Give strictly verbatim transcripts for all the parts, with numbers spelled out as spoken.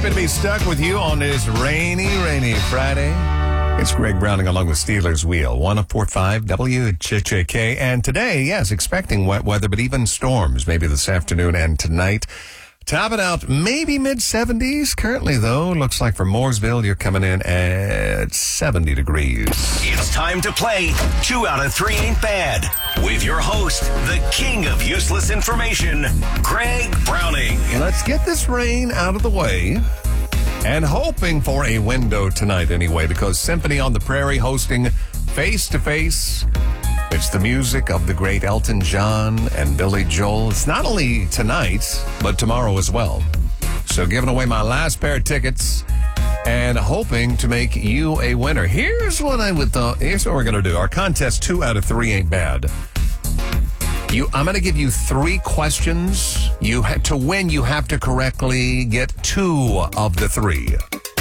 Happy to be stuck with you on this rainy, rainy Friday. It's Greg Browning along with Steelers Wheel, one oh four point five W H J K. And today, yes, expecting wet weather, but even storms maybe this afternoon and tonight. Top it out, maybe mid-seventies. Currently, though, looks like for Mooresville, you're coming in at seventy degrees. It's time to play Two Out of Three Ain't Bad with your host, the king of useless information, Greg Browning. Let's get this rain out of the way. And hoping for a window tonight anyway, because Symphony on the Prairie hosting face-to-face. It's the music of the great Elton John and Billy Joel. It's not only tonight, but tomorrow as well. So giving away my last pair of tickets and hoping to make you a winner. Here's what I would thought. Here's what we're going to do. Our contest, two out of three ain't bad. You, I'm going to give you three questions. You ha- to win, you have to correctly get two of the three.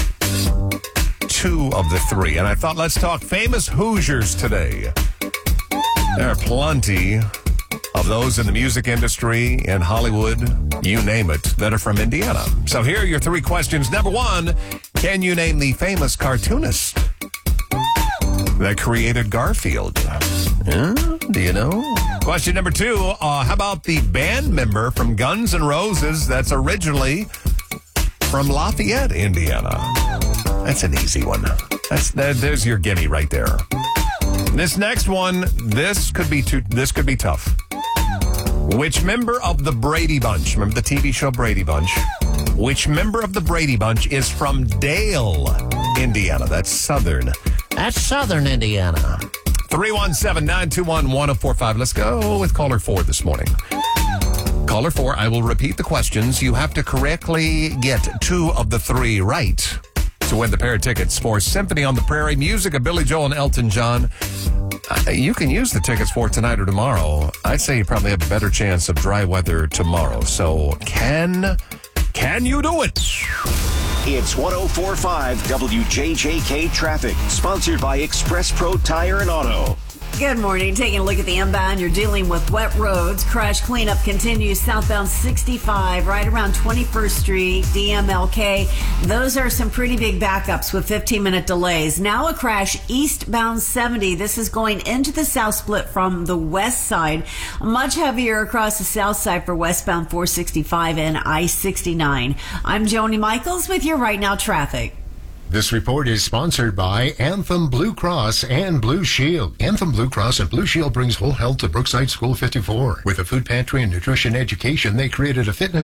Two of the three. And I thought, let's talk famous Hoosiers today. There are plenty of those in the music industry, in Hollywood, you name it, that are from Indiana. So here are your three questions. Number one, can you name the famous cartoonist that created Garfield? Yeah, do you know? Question number two, uh, how about the band member from Guns N' Roses that's originally from Lafayette, Indiana? That's an easy one. That's that, there's your gimme right there. This next one, this could be too, this could be tough. Which member of the Brady Bunch, remember the T V show Brady Bunch? Which member of the Brady Bunch is from Dale, Indiana? That's southern. That's southern Indiana. three one seven, nine two one, one oh four five. Let's go with caller four this morning. Caller four, I will repeat the questions. You have to correctly get two of the three right to win the pair of tickets for Symphony on the Prairie, music of Billy Joel and Elton John. Uh, you can use the tickets for tonight or tomorrow. I'd say you probably have a better chance of dry weather tomorrow. So can, can you do it? It's one oh four point five W J J K Traffic, sponsored by Express Pro Tire and Auto. Good morning. Taking a look at the inbound, you're dealing with wet roads. Crash cleanup continues southbound sixty-five, right around twenty-first Street, D M L K. Those are some pretty big backups with fifteen-minute delays. Now a crash eastbound seventy. This is going into the south split from the west side. Much heavier across the south side for westbound four sixty-five and I sixty-nine. I'm Joni Michaels with your Right Now traffic. This report is sponsored by Anthem Blue Cross and Blue Shield. Anthem Blue Cross and Blue Shield brings whole health to Brookside School fifty-four. With a food pantry and nutrition education, they created a fitness...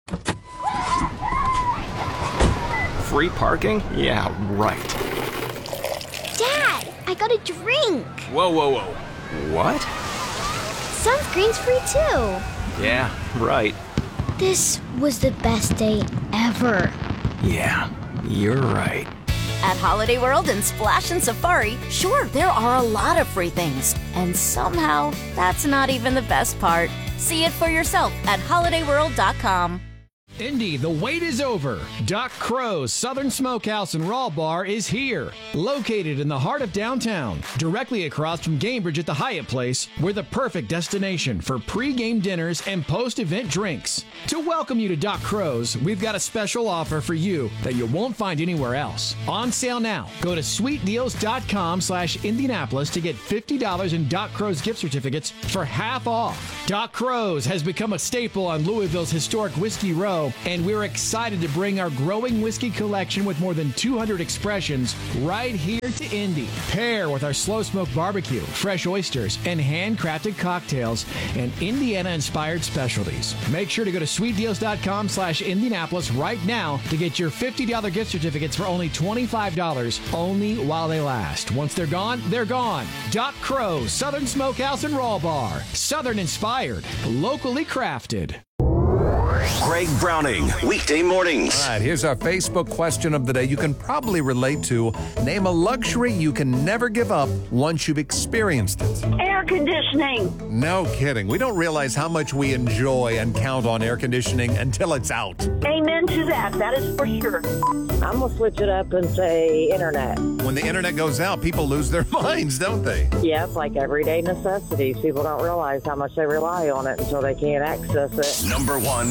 Free parking? Yeah, right. Dad, I got a drink. Whoa, whoa, whoa. What? Sunscreen's free too. Yeah, right. This was the best day ever. Yeah, you're right. At Holiday World and Splash and Safari, sure, there are a lot of free things. And somehow, that's not even the best part. See it for yourself at holiday world dot com. Indy, the wait is over. Doc Crow's Southern Smokehouse and Raw Bar is here. Located in the heart of downtown, directly across from Gamebridge at the Hyatt Place, we're the perfect destination for pre-game dinners and post-event drinks. To welcome you to Doc Crow's, we've got a special offer for you that you won't find anywhere else. On sale now. Go to sweet deals dot com slash Indianapolis to get fifty dollars in Doc Crow's gift certificates for half off. Doc Crow's has become a staple on Louisville's historic Whiskey Row, and we're excited to bring our growing whiskey collection with more than two hundred expressions right here to Indy. Pair with our slow smoke barbecue, fresh oysters, and handcrafted cocktails and Indiana-inspired specialties. Make sure to go to sweet deals dot com slash Indianapolis right now to get your fifty dollars gift certificates for only twenty-five dollars, only while they last. Once they're gone, they're gone. Doc Crow's Southern Smokehouse and Raw Bar. Southern-inspired, locally crafted. Greg Browning, weekday mornings. All right, here's our Facebook question of the day. You can probably relate to. Name a luxury you can never give up once you've experienced it. Air conditioning. No kidding. We don't realize how much we enjoy and count on air conditioning until it's out. Amen to that. That is for sure. I'm going to switch it up and say internet. When the internet goes out, people lose their minds, don't they? Yeah, it's like everyday necessities. People don't realize how much they rely on it until they can't access it. Number one for the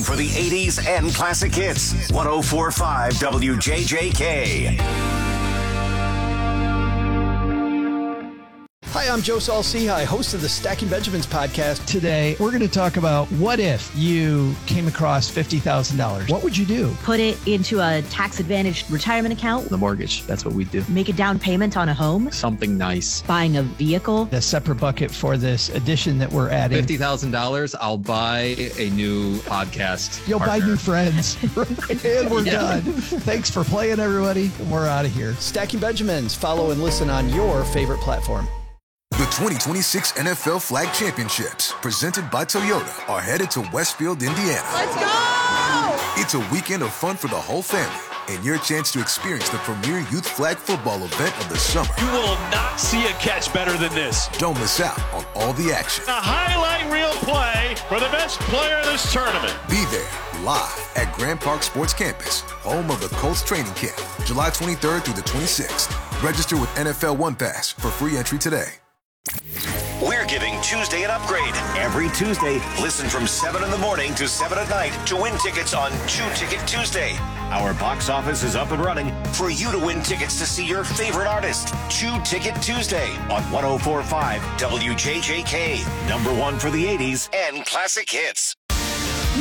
eighties and classic hits. one oh four point five W J J K. Hi, I'm Joe Saul-Sehy, host of the Stacking Benjamins podcast. Today, we're going to talk about what if you came across fifty thousand dollars. What would you do? Put it into a tax-advantaged retirement account. The mortgage, that's what we do. Make a down payment on a home. Something nice. Buying a vehicle. A separate bucket for this addition that we're adding. fifty thousand dollars, I'll buy a new podcast You'll partner. buy new friends. And we're Yeah. done. Thanks for playing, everybody. We're out of here. Stacking Benjamins. Follow and listen on your favorite platform. The twenty twenty-six N F L Flag Championships, presented by Toyota, are headed to Westfield, Indiana. Let's go! It's a weekend of fun for the whole family and your chance to experience the premier youth flag football event of the summer. You will not see a catch better than this. Don't miss out on all the action. A highlight reel play for the best player in this tournament. Be there live at Grand Park Sports Campus, home of the Colts training camp, July twenty-third through the twenty-sixth. Register with N F L One Pass for free entry today. We're giving Tuesday an upgrade. Every Tuesday, listen from seven in the morning to seven at night to win tickets on Two Ticket Tuesday. Our box office is up and running for you to win tickets to see your favorite artist. Two Ticket Tuesday on one oh four point five W J J K. Number one for the eighties and classic hits.